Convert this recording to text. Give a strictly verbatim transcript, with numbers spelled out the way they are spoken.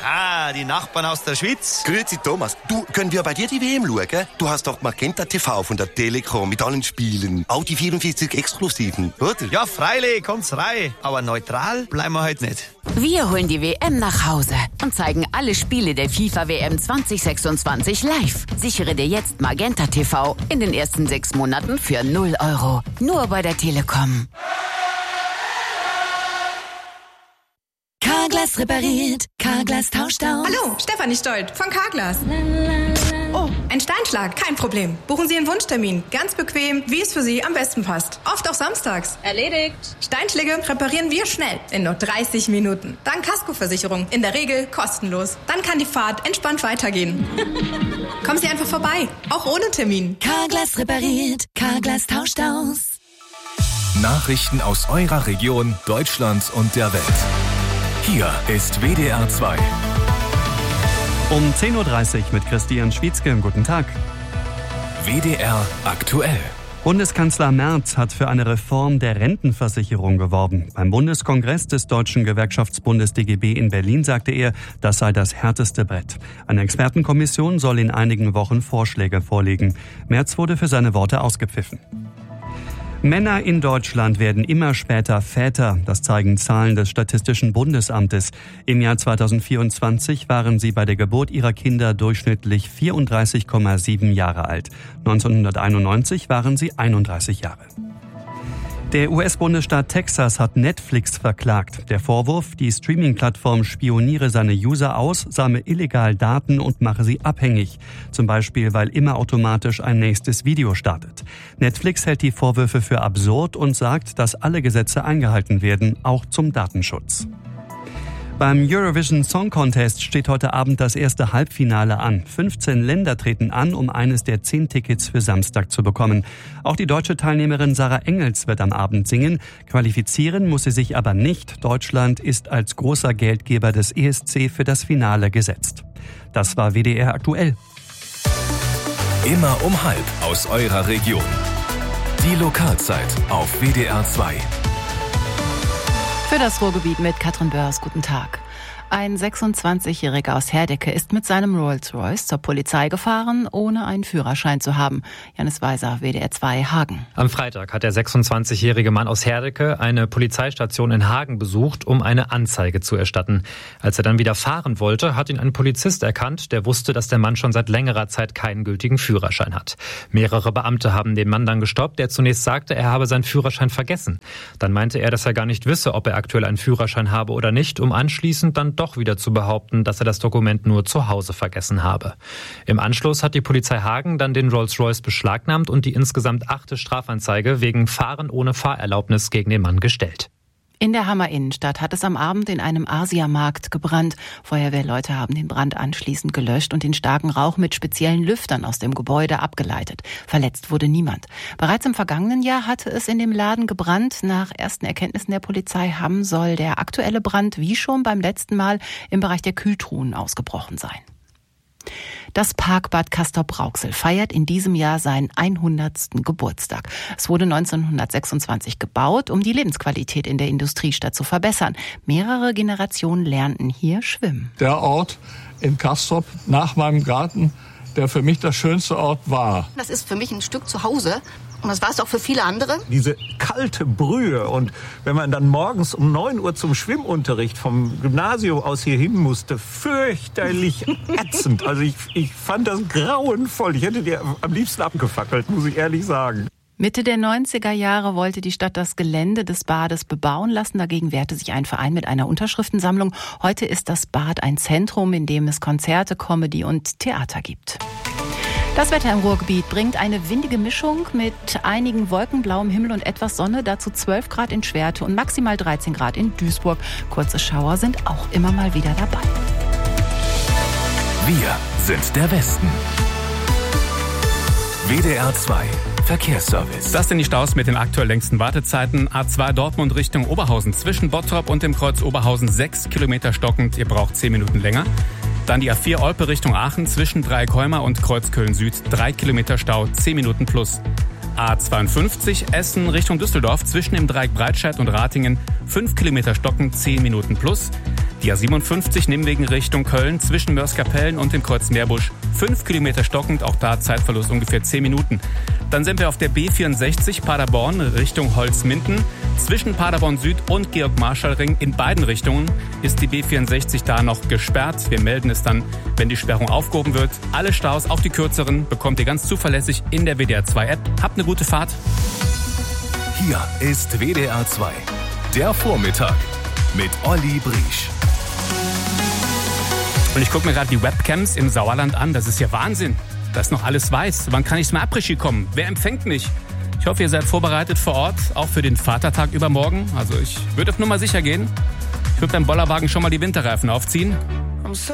Ah, die Nachbarn aus der Schweiz. Grüezi Thomas. Du, können wir bei dir die W M schauen? Du hast doch Magenta T V von der Telekom mit allen Spielen. Auch die vierundvierzig Exklusiven, oder? Ja, freilich, kommt's rein. Aber neutral bleiben wir heute nicht. Wir holen die W M nach Hause und zeigen alle Spiele der FIFA W M zwanzig sechsundzwanzig live. Sichere dir jetzt Magenta T V in den ersten sechs Monaten für null Euro. Nur bei der Telekom. Carglass repariert, Carglass tauscht aus. Hallo, Stefanie Stolt von Carglass. Oh, ein Steinschlag, kein Problem. Buchen Sie einen Wunschtermin, ganz bequem, wie es für Sie am besten passt. Oft auch samstags. Erledigt. Steinschläge reparieren wir schnell, in nur dreißig Minuten. Dank Kaskoversicherung, in der Regel kostenlos. Dann kann die Fahrt entspannt weitergehen. Kommen Sie einfach vorbei, auch ohne Termin. Carglass repariert, Carglass tauscht aus. Nachrichten aus eurer Region, Deutschland und der Welt. Hier ist W D R zwei. Um zehn Uhr dreißig mit Christian Schwietzke. Guten Tag. W D R aktuell. Bundeskanzler Merz hat für eine Reform der Rentenversicherung geworben. Beim Bundeskongress des Deutschen Gewerkschaftsbundes D G B in Berlin sagte er, das sei das härteste Brett. Eine Expertenkommission soll in einigen Wochen Vorschläge vorlegen. Merz wurde für seine Worte ausgepfiffen. Männer in Deutschland werden immer später Väter, das zeigen Zahlen des Statistischen Bundesamtes. Im Jahr zweitausendvierundzwanzig waren sie bei der Geburt ihrer Kinder durchschnittlich vierunddreißig Komma sieben Jahre alt. neunzehnhunderteinundneunzig waren sie einunddreißig Jahre. Der U S-Bundesstaat Texas hat Netflix verklagt. Der Vorwurf, die Streaming-Plattform spioniere seine User aus, sammle illegal Daten und mache sie abhängig. Zum Beispiel, weil immer automatisch ein nächstes Video startet. Netflix hält die Vorwürfe für absurd und sagt, dass alle Gesetze eingehalten werden, auch zum Datenschutz. Beim Eurovision Song Contest steht heute Abend das erste Halbfinale an. fünfzehn Länder treten an, um eines der zehn Tickets für Samstag zu bekommen. Auch die deutsche Teilnehmerin Sarah Engels wird am Abend singen. Qualifizieren muss sie sich aber nicht. Deutschland ist als großer Geldgeber des E S C für das Finale gesetzt. Das war W D R aktuell. Immer um halb aus eurer Region. Die Lokalzeit auf W D R zwei. Für das Ruhrgebiet mit Katrin Börs, guten Tag. Ein sechsundzwanzigjähriger aus Herdecke ist mit seinem Rolls-Royce zur Polizei gefahren, ohne einen Führerschein zu haben. Janis Weiser, W D R zwei Hagen. Am Freitag hat der sechsundzwanzigjährige Mann aus Herdecke eine Polizeistation in Hagen besucht, um eine Anzeige zu erstatten. Als er dann wieder fahren wollte, hat ihn ein Polizist erkannt, der wusste, dass der Mann schon seit längerer Zeit keinen gültigen Führerschein hat. Mehrere Beamte haben den Mann dann gestoppt, der zunächst sagte, er habe seinen Führerschein vergessen. Dann meinte er, dass er gar nicht wisse, ob er aktuell einen Führerschein habe oder nicht, um anschließend dann doch wieder zu behaupten, dass er das Dokument nur zu Hause vergessen habe. Im Anschluss hat die Polizei Hagen dann den Rolls-Royce beschlagnahmt und die insgesamt achte Strafanzeige wegen Fahren ohne Fahrerlaubnis gegen den Mann gestellt. In der Hammer Innenstadt hat es am Abend in einem Asiamarkt gebrannt. Feuerwehrleute haben den Brand anschließend gelöscht und den starken Rauch mit speziellen Lüftern aus dem Gebäude abgeleitet. Verletzt wurde niemand. Bereits im vergangenen Jahr hatte es in dem Laden gebrannt. Nach ersten Erkenntnissen der Polizei Hamm soll der aktuelle Brand wie schon beim letzten Mal im Bereich der Kühltruhen ausgebrochen sein. Das Parkbad Castrop-Rauxel feiert in diesem Jahr seinen hundertsten Geburtstag. Es wurde neunzehnhundertsechsundzwanzig gebaut, um die Lebensqualität in der Industriestadt zu verbessern. Mehrere Generationen lernten hier schwimmen. Der Ort in Castrop nach meinem Garten, der für mich das schönste Ort war. Das ist für mich ein Stück zu Hause. Und das war es auch für viele andere. Diese kalte Brühe und wenn man dann morgens um neun Uhr zum Schwimmunterricht vom Gymnasium aus hier hin musste, fürchterlich ätzend. Also ich, ich fand das grauenvoll. Ich hätte dir am liebsten abgefackelt, muss ich ehrlich sagen. Mitte der neunziger Jahre wollte die Stadt das Gelände des Bades bebauen lassen. Dagegen wehrte sich ein Verein mit einer Unterschriftensammlung. Heute ist das Bad ein Zentrum, in dem es Konzerte, Comedy und Theater gibt. Das Wetter im Ruhrgebiet bringt eine windige Mischung mit einigen Wolken, blauem Himmel und etwas Sonne. Dazu zwölf Grad in Schwerte und maximal dreizehn Grad in Duisburg. Kurze Schauer sind auch immer mal wieder dabei. Wir sind der Westen. W D R zwei Verkehrsservice. Das sind die Staus mit den aktuell längsten Wartezeiten. A zwei Dortmund Richtung Oberhausen. Zwischen Bottrop und dem Kreuz Oberhausen sechs Kilometer stockend. Ihr braucht zehn Minuten länger. Dann die A vier Olpe Richtung Aachen zwischen Dreieckholmer und Kreuz Köln-Süd. drei Kilometer Stau, zehn Minuten plus. A zweiundfünfzig Essen Richtung Düsseldorf zwischen dem Dreieck Breitscheid und Ratingen. fünf Kilometer stockend, zehn Minuten plus. Die A siebenundfünfzig Nimwegen Richtung Köln zwischen Mörs-Kapellen und dem Kreuz Meerbusch. Fünf Kilometer stockend, auch da Zeitverlust ungefähr zehn Minuten. Dann sind wir auf der B vierundsechzig Paderborn Richtung Holzminden. Zwischen Paderborn Süd und Georg-Marschall-Ring in beiden Richtungen ist die B vierundsechzig da noch gesperrt. Wir melden es dann, wenn die Sperrung aufgehoben wird. Alle Staus, auch die kürzeren, bekommt ihr ganz zuverlässig in der W D R zwei App. Habt eine gute Fahrt. Hier ist W D R zwei, der Vormittag mit Olli Briesch. Und ich gucke mir gerade die Webcams im Sauerland an. Das ist ja Wahnsinn. Da ist noch alles weiß. Wann kann ich zum Après-Ski kommen? Wer empfängt mich? Ich hoffe, ihr seid vorbereitet vor Ort, auch für den Vatertag übermorgen. Also ich würde auf Nummer sicher gehen. Ich würde beim Bollerwagen schon mal die Winterreifen aufziehen.